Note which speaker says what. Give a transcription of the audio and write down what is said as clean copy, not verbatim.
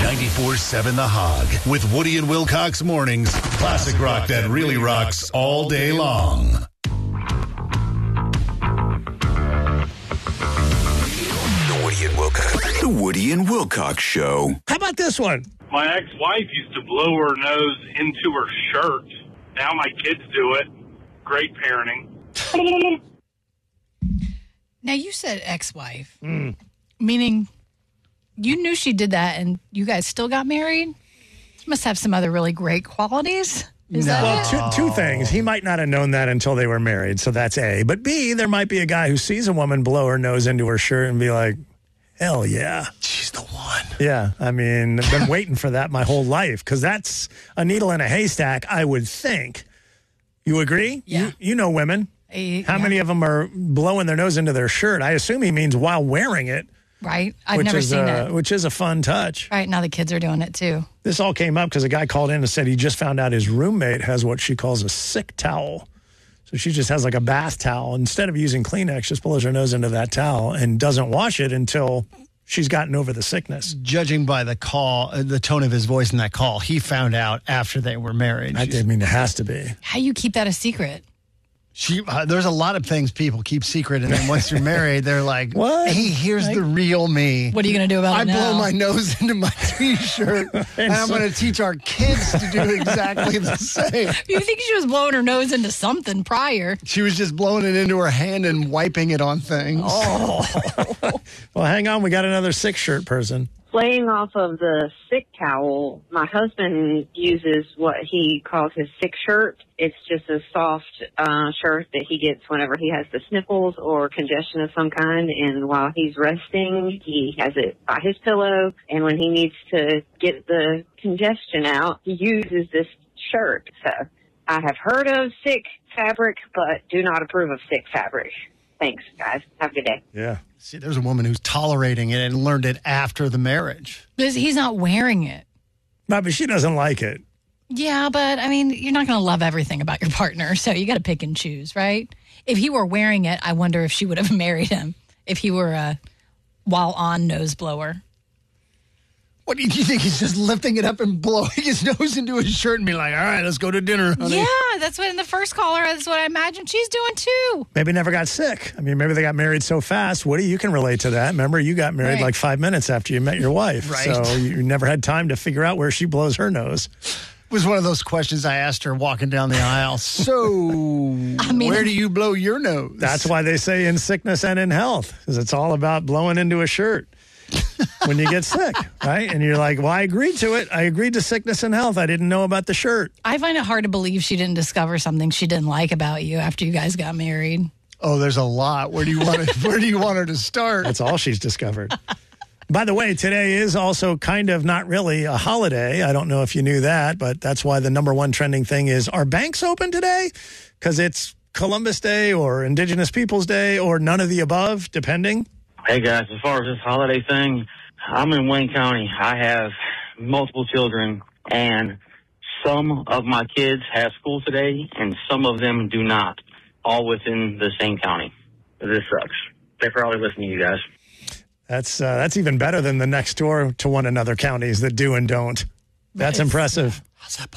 Speaker 1: 94.7 The Hog with Woody and Wilcox mornings. Classic rock that really rocks all day long.
Speaker 2: The Woody and Wilcox Show.
Speaker 3: How about this one?
Speaker 4: My ex-wife used to blow her nose into her shirt. Now my kids do it. Great parenting.
Speaker 5: Now, you said ex-wife, meaning you knew she did that and you guys still got married? She must have some other really great qualities. Is that it?
Speaker 3: Well, two things. He might not have known that until they were married, so that's A. But B, there might be a guy who sees a woman blow her nose into her shirt and be like, hell yeah.
Speaker 6: She's the one.
Speaker 3: Yeah, I mean, I've been waiting for that my whole life because that's a needle in a haystack, I would think. You agree?
Speaker 5: Yeah.
Speaker 3: You know women. How many of them are blowing their nose into their shirt? I assume he means while wearing it.
Speaker 5: Right. I've never seen it.
Speaker 3: Which is a fun touch.
Speaker 5: Right. Now the kids are doing it too.
Speaker 3: This all came up because a guy called in and said he just found out his roommate has what she calls a sick towel. So she just has like a bath towel. Instead of using Kleenex, just blows her nose into that towel and doesn't wash it until she's gotten over the sickness.
Speaker 6: Judging by the call, the tone of his voice in that call, he found out after they were married.
Speaker 3: I mean, it has to be.
Speaker 5: How you keep that a secret?
Speaker 6: There's a lot of things people keep secret, and then once you're married, they're like,
Speaker 3: what?
Speaker 6: Hey, here's the real me.
Speaker 5: What are you going to do about it now?
Speaker 6: I blow my nose into my T-shirt, and I'm going to teach our kids to do exactly the same.
Speaker 5: You think she was blowing her nose into something prior?
Speaker 6: She was just blowing it into her hand and wiping it on things.
Speaker 3: Oh. Well, hang on. We got another sick shirt person.
Speaker 7: Playing off of the sick towel, my husband uses what he calls his sick shirt. It's just a soft shirt that he gets whenever he has the sniffles or congestion of some kind. And while he's resting, he has it by his pillow. And when he needs to get the congestion out, he uses this shirt. So I have heard of sick fabric, but do not approve of sick fabric. Thanks, guys. Have a good day.
Speaker 3: Yeah.
Speaker 6: See, there's a woman who's tolerating it and learned it after the marriage.
Speaker 5: He's not wearing it.
Speaker 3: No, but she doesn't like it.
Speaker 5: Yeah, but I mean, you're not going to love everything about your partner, so you got to pick and choose, right? If he were wearing it, I wonder if she would have married him if he were a while-on nose blower.
Speaker 6: What do you think? He's just lifting it up and blowing his nose into his shirt and being like, all right, let's go to dinner, honey.
Speaker 5: Yeah, that's what in the first caller, that's what I imagine she's doing too.
Speaker 3: Maybe never got sick. I mean, maybe they got married so fast. Woody, you can relate to that. Remember, you got married like 5 minutes after you met your wife.
Speaker 6: Right.
Speaker 3: So you never had time to figure out where she blows her nose.
Speaker 6: It was one of those questions I asked her walking down the aisle. So, where do you blow your nose?
Speaker 3: That's why they say in sickness and in health, because it's all about blowing into a shirt. When you get sick, right? And you're like, well, I agreed to it. I agreed to sickness and health. I didn't know about the shirt.
Speaker 5: I find it hard to believe she didn't discover something she didn't like about you after you guys got married.
Speaker 6: Oh, there's a lot. Where do you want her to start?
Speaker 3: That's all she's discovered. By the way, today is also kind of not really a holiday. I don't know if you knew that, but that's why the number one trending thing is, are banks open today? Because it's Columbus Day or Indigenous Peoples Day or none of the above, depending.
Speaker 8: Hey, guys, as far as this holiday thing, I'm in Wayne County. I have multiple children, and some of my kids have school today, and some of them do not, all within the same county. This sucks. Thanks for always listening to you guys.
Speaker 3: That's even better than the next door to one another counties that do and don't. That's impressive.
Speaker 6: How's that